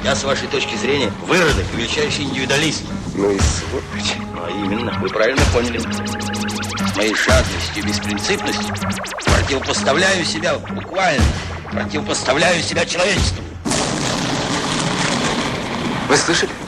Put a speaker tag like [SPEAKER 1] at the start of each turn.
[SPEAKER 1] Я, с вашей точки зрения, выродок, величайший индивидуалист.
[SPEAKER 2] Ну и сволочь.
[SPEAKER 1] А именно, вы правильно поняли. С моей жадностью и беспринципностью противопоставляю себя буквально, противопоставляю себя человечеству.
[SPEAKER 2] Вы слышали?